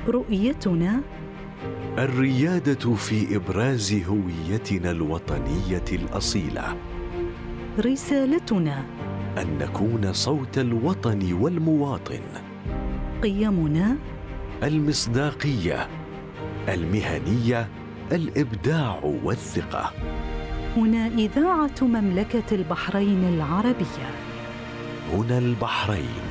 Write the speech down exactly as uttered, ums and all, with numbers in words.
رؤيتنا الريادة في إبراز هويتنا الوطنية الأصيلة. رسالتنا أن نكون صوت الوطن والمواطن. قيمنا المصداقية، المهنية، الإبداع والثقة. هنا إذاعة مملكة البحرين العربية. هنا البحرين.